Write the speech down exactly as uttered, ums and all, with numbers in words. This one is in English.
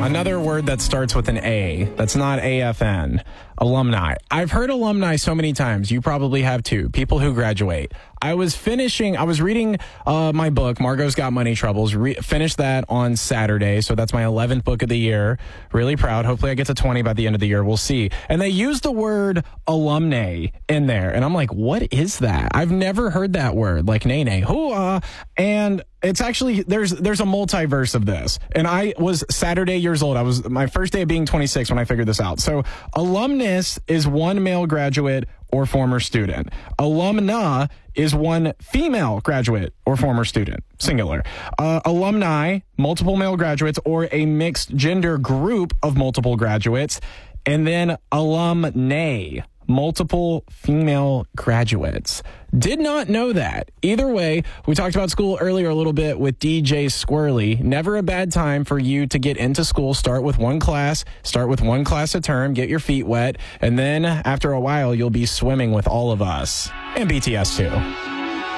Another word that starts with an A. That's not A F N. Alumni. I've heard alumni so many times. You probably have too. People who graduate. I was finishing, I was reading uh, my book, Margot's Got Money Troubles. Re- finished that on Saturday. So that's my eleventh book of the year. Really proud. Hopefully I get to twenty by the end of the year. We'll see. And they used the word alumni in there. And I'm like, what is that? I've never heard that word. Like, nay, nay, hoo-ah. And it's actually, there's there's a multiverse of this. And I was Saturday years old. I was my first day of being twenty-six when I figured this out. So alumnus is one male graduate or former student. Alumna is one female graduate or former student, singular. Uh, alumni, multiple male graduates or a mixed gender group of multiple graduates. And then alumnae, multiple female graduates. Did not know that. Either way, we talked about school earlier a little bit with D J Squirrely. Never a bad time for you to get into school. Start with one class. Start with one class a term. Get your feet wet. And then after a while, you'll be swimming with all of us. And B T S too.